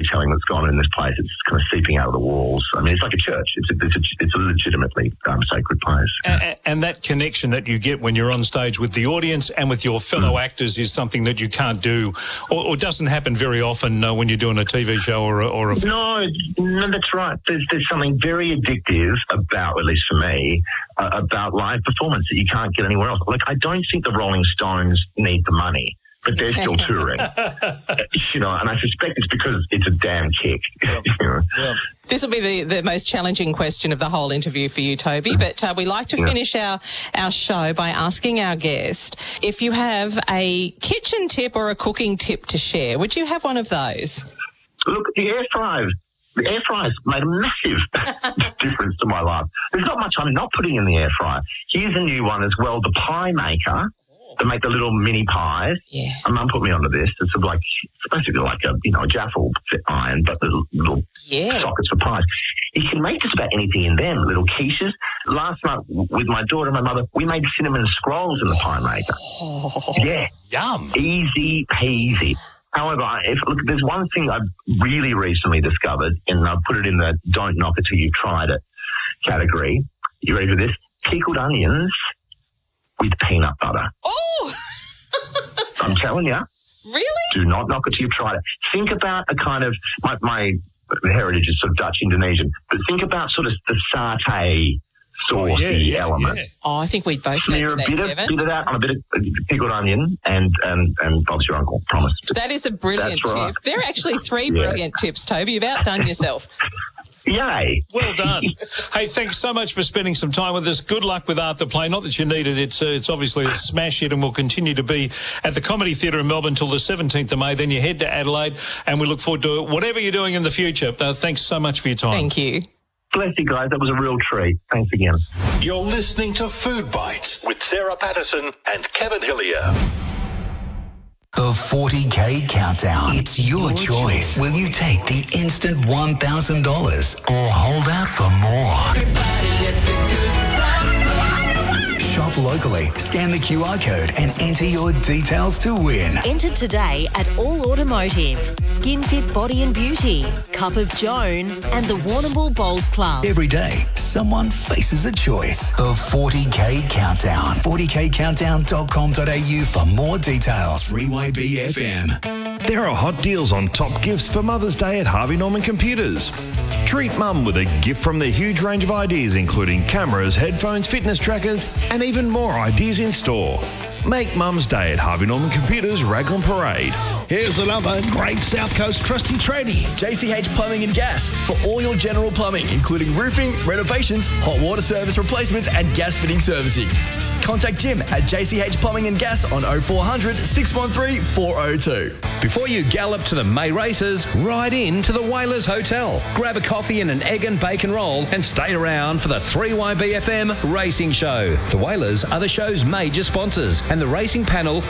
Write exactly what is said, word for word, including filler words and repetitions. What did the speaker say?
storytelling that's gone on in this place. It's kind of seeping out of the walls. I mean, it's like a church. It's a, it's a, it's a legitimately um, sacred place. And, and that connection that you get when you're on stage with the audience and with your fellow mm. actors is something that you can't do or, or doesn't happen very often uh, when you're doing a T V show or a... Or a no, no, that's right. There's, there's something very addictive about, at least for me, uh, about live performance that you can't get anywhere else. Like, I don't think the Rolling Stones need the money, but they're still touring. You know, and I suspect it's because it's a damn kick. Yep. You know? Yep. This will be the, the most challenging question of the whole interview for you, Toby, but uh, we like to yeah. finish our, our show by asking our guest if you have a kitchen tip or a cooking tip to share. Would you have one of those? Look, the air fryer. The air fryer's made a massive difference to my life. There's not much I'm not putting in the air fryer. Here's a new one as well, the pie maker. They make the little mini pies. Yeah. And Mum put me onto this. It's sort of like, it's basically like a, you know, a Jaffle iron, but the little yeah. sockets for pies. You can make just about anything in them, little quiches. Last night with my daughter and my mother, we made cinnamon scrolls in the pie maker. Oh, yeah. Yum. Easy peasy. However, if, look, there's one thing I've really recently discovered, and I've put it in the don't knock it till you've tried it category. You ready for this? Pickled onions with peanut butter. Oh! I'm telling you. Really? Do not knock it till you've tried it. Think about a kind of, my, my heritage is sort of Dutch Indonesian, but think about sort of the satay saucy oh, yeah, yeah, element. Yeah. Oh, I think we'd both Smear a that, bit Kevin. of, bit of that on a bit of pickled onion and, and, and Bob's your uncle, promise. That is a brilliant That's right. tip. There are actually three Yeah. brilliant tips, Toby. You've outdone yourself. Yay. Well done. Hey, thanks so much for spending some time with us. Good luck with Art the Play. Not that you need it. It's, uh, it's obviously a smash hit and will continue to be at the Comedy Theatre in Melbourne until the seventeenth of May. Then you head to Adelaide and we look forward to whatever you're doing in the future. Uh, thanks so much for your time. Thank you. Bless you guys. That was a real treat. Thanks again. You're listening to Food Bites with Sarah Patterson and Kevin Hillier. The forty K Countdown. It's your, your choice. choice. Will you take the instant one thousand dollars or hold out for more? Shop locally, scan the Q R code and enter your details to win. Enter today at All Automotive, Skin Fit Body and Beauty, Cup of Joan and the Warrnambool Bowls Club. Every day, someone faces a choice. The forty K Countdown. forty K countdown dot com dot a u for more details. three Y B F M. There are hot deals on top gifts for Mother's Day at Harvey Norman Computers. Treat Mum with a gift from their huge range of ideas, including cameras, headphones, fitness trackers, and even more ideas in store. Make Mum's Day at Harvey Norman Computers, Raglan Parade. Here's another great South Coast trusty tradie. J C H Plumbing and Gas for all your general plumbing, including roofing, renovations, hot water service replacements, and gas fitting servicing. Contact Jim at J C H Plumbing and Gas on oh four hundred, six one three, four oh two. Before you gallop to the May races, ride in to the Whalers Hotel. Grab a coffee and an egg and bacon roll and stay around for the three Y B F M Racing Show. The Whalers are the show's major sponsors and the racing panel